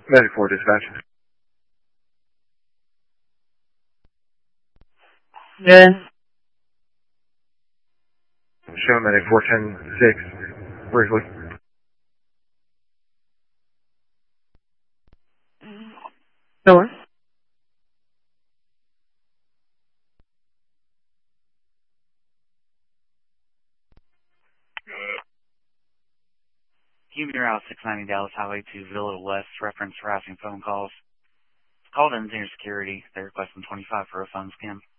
Medic 4 dispatch. Good. Show medic 410-6, briefly. Sure. Human Route 690 Dallas Highway to Villa West, reference harassing phone calls. Called in Senior Security. They're requesting 25 for a phone scam.